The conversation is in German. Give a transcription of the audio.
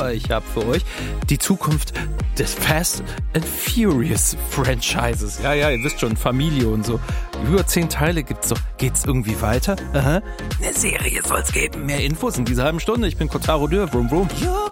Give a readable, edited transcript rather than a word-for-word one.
aber ich habe für euch die Zukunft des Fast and Furious Franchises. Ja, ihr wisst schon, Familie und so. Über 10 Teile gibt's doch. Geht's irgendwie weiter? Aha. Eine Serie soll's geben. Mehr Infos in dieser halben Stunde. Ich bin Kotaro Dürr. Vroom, vroom.